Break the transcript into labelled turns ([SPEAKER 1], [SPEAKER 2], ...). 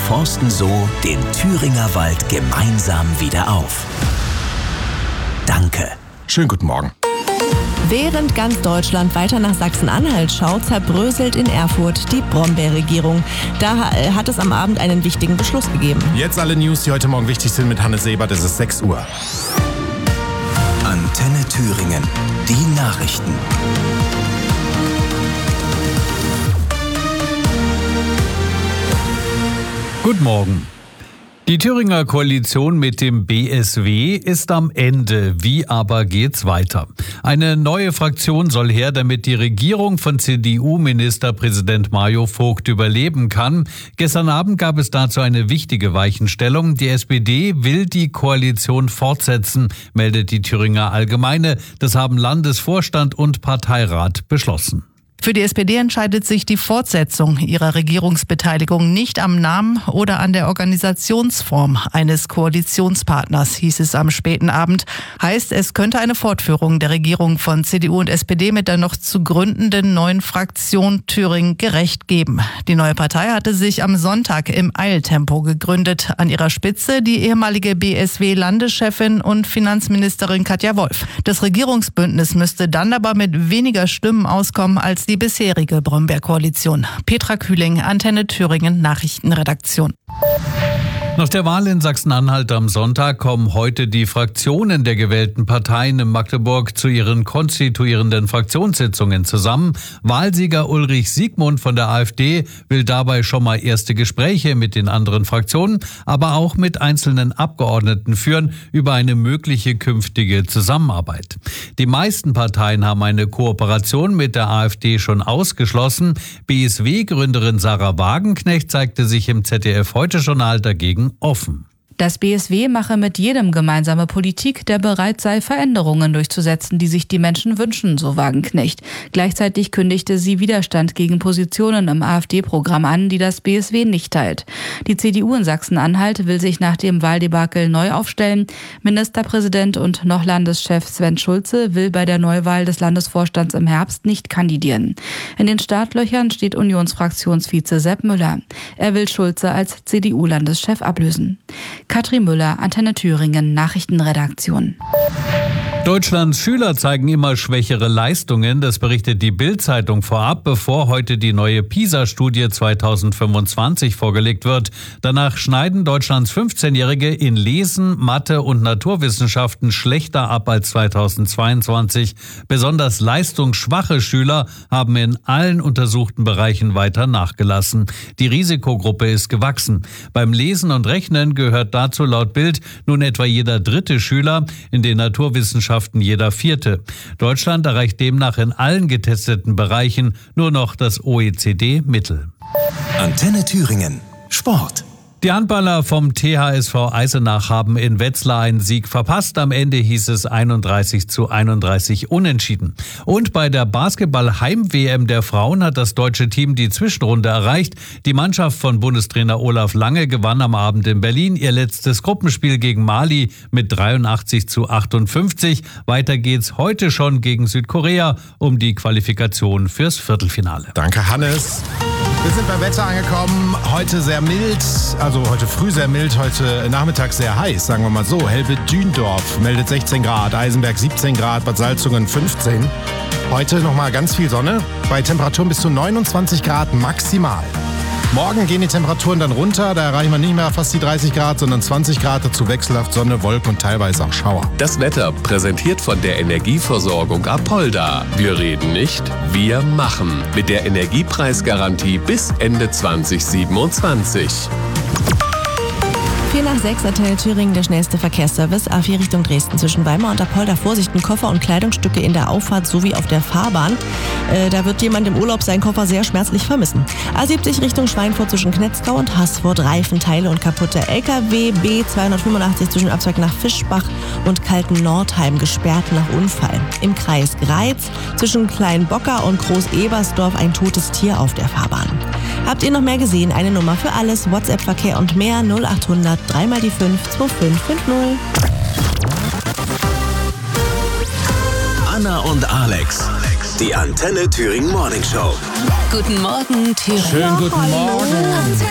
[SPEAKER 1] forsten so den Thüringer Wald gemeinsam wieder auf. Danke.
[SPEAKER 2] Schönen guten Morgen.
[SPEAKER 3] Während ganz Deutschland weiter nach Sachsen-Anhalt schaut, zerbröselt in Erfurt die Brombeer-Regierung. Da hat es am Abend einen wichtigen Beschluss gegeben.
[SPEAKER 2] Jetzt alle News, die heute Morgen wichtig sind mit Hannes Sebert. Es ist 6 Uhr.
[SPEAKER 1] Antenne Thüringen. Die Nachrichten.
[SPEAKER 4] Guten Morgen. Die Thüringer Koalition mit dem BSW ist am Ende. Wie aber geht's weiter? Eine neue Fraktion soll her, damit die Regierung von CDU-Ministerpräsident Mario Vogt überleben kann. Gestern Abend gab es dazu eine wichtige Weichenstellung. Die SPD will die Koalition fortsetzen, meldet die Thüringer Allgemeine. Das haben Landesvorstand und Parteirat beschlossen.
[SPEAKER 5] Für die SPD entscheidet sich die Fortsetzung ihrer Regierungsbeteiligung nicht am Namen oder an der Organisationsform eines Koalitionspartners, hieß es am späten Abend. Heißt, es könnte eine Fortführung der Regierung von CDU und SPD mit der noch zu gründenden neuen Fraktion Thüringen gerecht geben. Die neue Partei hatte sich am Sonntag im Eiltempo gegründet. An ihrer Spitze die ehemalige BSW-Landeschefin und Finanzministerin Katja Wolf. Das Regierungsbündnis müsste dann aber mit weniger Stimmen auskommen als die bisherige Brombeer-Koalition. Petra Kühling, Antenne Thüringen, Nachrichtenredaktion.
[SPEAKER 4] Nach der Wahl in Sachsen-Anhalt am Sonntag kommen heute die Fraktionen der gewählten Parteien in Magdeburg zu ihren konstituierenden Fraktionssitzungen zusammen. Wahlsieger Ulrich Siegmund von der AfD will dabei schon mal erste Gespräche mit den anderen Fraktionen, aber auch mit einzelnen Abgeordneten führen über eine mögliche künftige Zusammenarbeit. Die meisten Parteien haben eine Kooperation mit der AfD schon ausgeschlossen. BSW-Gründerin Sarah Wagenknecht zeigte sich im ZDF-Heute-Journal dagegen offen.
[SPEAKER 6] Das BSW mache mit jedem gemeinsame Politik, der bereit sei, Veränderungen durchzusetzen, die sich die Menschen wünschen, so Wagenknecht. Gleichzeitig kündigte sie Widerstand gegen Positionen im AfD-Programm an, die das BSW nicht teilt. Die CDU in Sachsen-Anhalt will sich nach dem Wahldebakel neu aufstellen. Ministerpräsident und noch Landeschef Sven Schulze will bei der Neuwahl des Landesvorstands im Herbst nicht kandidieren. In den Startlöchern steht Unionsfraktionsvize Sepp Müller. Er will Schulze als CDU-Landeschef ablösen. Katrin Müller, Antenne Thüringen, Nachrichtenredaktion.
[SPEAKER 4] Deutschlands Schüler zeigen immer schwächere Leistungen. Das berichtet die Bild-Zeitung vorab, bevor heute die neue PISA-Studie 2025 vorgelegt wird. Danach schneiden Deutschlands 15-Jährige in Lesen, Mathe und Naturwissenschaften schlechter ab als 2022. Besonders leistungsschwache Schüler haben in allen untersuchten Bereichen weiter nachgelassen. Die Risikogruppe ist gewachsen. Beim Lesen und Rechnen gehört dazu laut Bild nun etwa jeder dritte Schüler, in den Naturwissenschaften jeder vierte. Deutschland erreicht demnach in allen getesteten Bereichen nur noch das OECD-Mittel.
[SPEAKER 1] Antenne Thüringen. Sport.
[SPEAKER 4] Die Handballer vom THSV Eisenach haben in Wetzlar einen Sieg verpasst. Am Ende hieß es 31:31 unentschieden. Und bei der Basketball-Heim-WM der Frauen hat das deutsche Team die Zwischenrunde erreicht. Die Mannschaft von Bundestrainer Olaf Lange gewann am Abend in Berlin ihr letztes Gruppenspiel gegen Mali mit 83:58. Weiter geht's heute schon gegen Südkorea um die Qualifikation fürs Viertelfinale.
[SPEAKER 2] Danke, Hannes. Wir sind beim Wetter angekommen. Heute sehr mild, also heute früh sehr mild, heute Nachmittag sehr heiß, sagen wir mal so. Helbet-Dündorf meldet 16 Grad, Eisenberg 17 Grad, Bad Salzungen 15. Heute nochmal ganz viel Sonne, bei Temperaturen bis zu 29 Grad maximal. Morgen gehen die Temperaturen dann runter, da erreichen wir nicht mehr fast die 30 Grad, sondern 20 Grad, dazu wechselhaft Sonne, Wolken und teilweise auch Schauer.
[SPEAKER 7] Das Wetter präsentiert von der Energieversorgung Apolda. Wir reden nicht, wir machen. Mit der Energiepreisgarantie bis Ende 2027.
[SPEAKER 3] 4:06, Antenne Thüringen, der schnellste Verkehrsservice. A4 Richtung Dresden zwischen Weimar und Apolda. Vorsicht, Koffer und Kleidungsstücke in der Auffahrt sowie auf der Fahrbahn. Da wird jemand im Urlaub seinen Koffer sehr schmerzlich vermissen. A70 Richtung Schweinfurt zwischen Knetzgau und Haßfurt. Reifenteile und kaputte LKW. B285 zwischen Abzweig nach Fischbach und Kalten-Nordheim gesperrt nach Unfall. Im Kreis Greiz zwischen Kleinbocker und Groß-Ebersdorf ein totes Tier auf der Fahrbahn. Habt ihr noch mehr gesehen? Eine Nummer für alles. WhatsApp-Verkehr und mehr 0800 3 mal die 5 2550.
[SPEAKER 1] Anna und Alex. Die Antenne Thüringen Morning Show.
[SPEAKER 6] Guten Morgen, Thüringen.
[SPEAKER 2] Schönen guten Morgen.